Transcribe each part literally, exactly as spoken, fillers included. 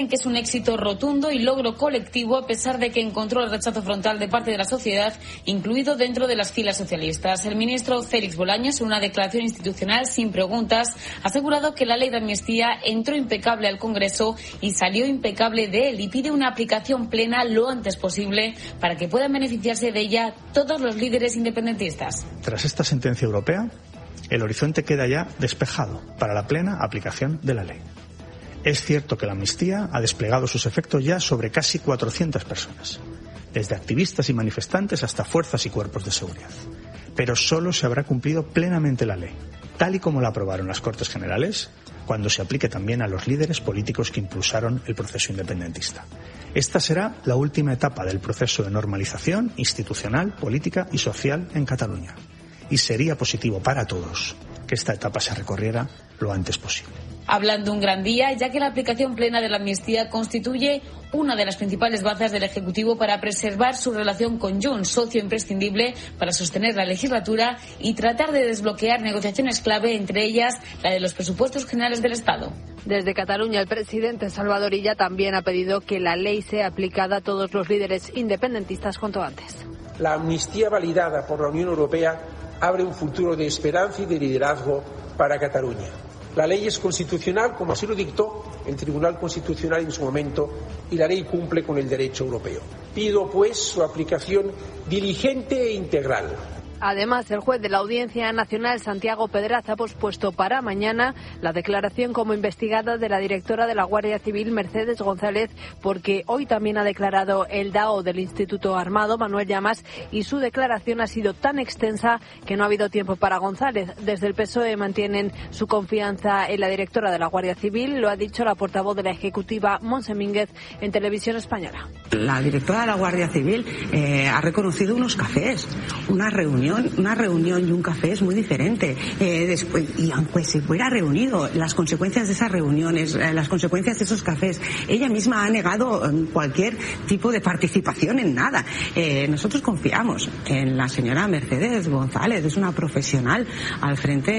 que es un éxito rotundo y logro colectivo a pesar de que encontró el rechazo frontal de parte de la sociedad, incluido dentro de las filas socialistas. El ministro Félix Bolaños, en una declaración institucional sin preguntas, ha asegurado que la ley de amnistía entró impecable al Congreso y salió impecable de él, y pide una aplicación plena lo antes posible para que puedan beneficiarse de ella todos los líderes independentistas. Tras esta sentencia europea, el horizonte queda ya despejado para la plena aplicación de la ley. Es cierto que la amnistía ha desplegado sus efectos ya sobre casi cuatrocientas personas, desde activistas y manifestantes hasta fuerzas y cuerpos de seguridad. Pero solo se habrá cumplido plenamente la ley, tal y como la aprobaron las Cortes Generales, cuando se aplique también a los líderes políticos que impulsaron el proceso independentista. Esta será la última etapa del proceso de normalización institucional, política y social en Cataluña. Y sería positivo para todos que esta etapa se recorriera lo antes posible. Hablan de un gran día, ya que la aplicación plena de la amnistía constituye una de las principales bazas del Ejecutivo para preservar su relación con Junts, socio imprescindible para sostener la legislatura y tratar de desbloquear negociaciones clave, entre ellas la de los presupuestos generales del Estado. Desde Cataluña, el presidente Salvador Illa también ha pedido que la ley sea aplicada a todos los líderes independentistas cuanto antes. La amnistía validada por la Unión Europea abre un futuro de esperanza y de liderazgo para Cataluña. La ley es constitucional, como así lo dictó el Tribunal Constitucional en su momento, y la ley cumple con el derecho europeo. Pido, pues, su aplicación diligente e integral. Además, el juez de la Audiencia Nacional, Santiago Pedraza, ha pospuesto para mañana la declaración como investigada de la directora de la Guardia Civil, Mercedes González, porque hoy también ha declarado el D A O del Instituto Armado, Manuel Llamas, y su declaración ha sido tan extensa que no ha habido tiempo para González. Desde el P S O E mantienen su confianza en la directora de la Guardia Civil, lo ha dicho la portavoz de la Ejecutiva, Montse Mínguez, en Televisión Española. La directora de la Guardia Civil eh, ha reconocido unos cafés, una reunión Una reunión y un café es muy diferente. Eh, después, y aunque se hubiera reunido, las consecuencias de esas reuniones, eh, las consecuencias de esos cafés, ella misma ha negado eh, cualquier tipo de participación en nada. Eh, nosotros confiamos en la señora Mercedes González, es una profesional al frente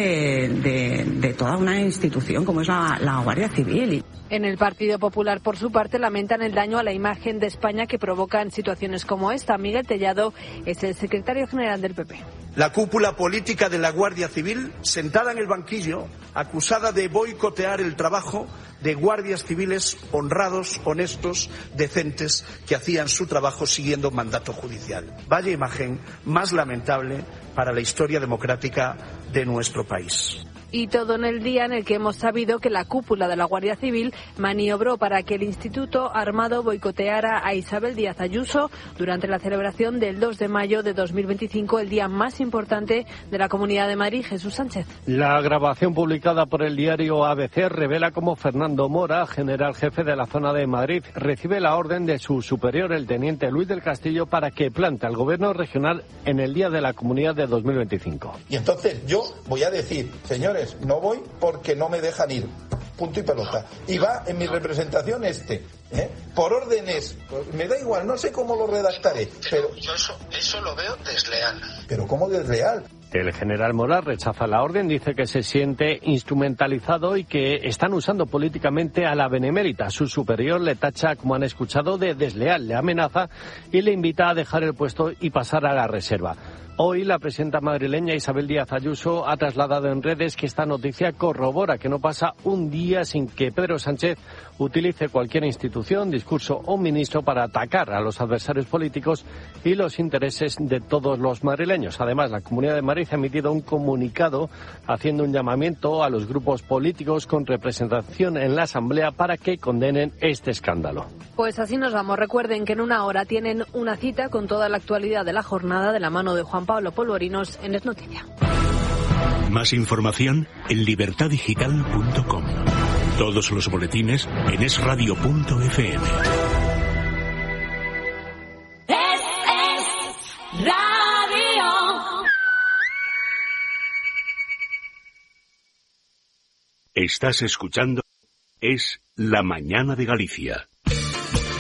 de, de toda una institución como es la, la Guardia Civil. En el Partido Popular, por su parte, lamentan el daño a la imagen de España que provocan situaciones como esta. Miguel Tellado es el secretario general del P P. La cúpula política de la Guardia Civil, sentada en el banquillo, acusada de boicotear el trabajo de guardias civiles honrados, honestos, decentes, que hacían su trabajo siguiendo mandato judicial. Vaya imagen más lamentable para la historia democrática de nuestro país. Y todo en el día en el que hemos sabido que la cúpula de la Guardia Civil maniobró para que el Instituto Armado boicoteara a Isabel Díaz Ayuso durante la celebración del dos de mayo de dos mil veinticinco, el día más importante de la Comunidad de Madrid. Jesús Sánchez. La grabación publicada por el diario A B C revela cómo Fernando Mora, general jefe de la zona de Madrid, recibe la orden de su superior, el teniente Luis del Castillo, para que plante al gobierno regional en el Día de la Comunidad de dos mil veinticinco. Y entonces yo voy a decir, señores, no voy porque no me dejan ir, punto y pelota. Y va en mi representación este, ¿eh? Por órdenes, me da igual, no sé cómo lo redactaré, pero... pero yo eso, eso lo veo desleal. ¿Pero cómo desleal? El general Mora rechaza la orden, dice que se siente instrumentalizado y que están usando políticamente a la benemérita. Su superior le tacha, como han escuchado, de desleal, le amenaza y le invita a dejar el puesto y pasar a la reserva. Hoy la presidenta madrileña Isabel Díaz Ayuso ha trasladado en redes que esta noticia corrobora que no pasa un día sin que Pedro Sánchez utilice cualquier institución, discurso o ministro para atacar a los adversarios políticos y los intereses de todos los madrileños. Además, la Comunidad de Madrid ha emitido un comunicado haciendo un llamamiento a los grupos políticos con representación en la Asamblea para que condenen este escándalo. Pues así nos vamos. Recuerden que en una hora tienen una cita con toda la actualidad de la jornada de la mano de Juan Pablo Polvorinos en Es Noticia. Más información en libertad digital punto com. Todos los boletines en es radio punto efe eme. Es, es radio. Estás escuchando Es la Mañana de Galicia.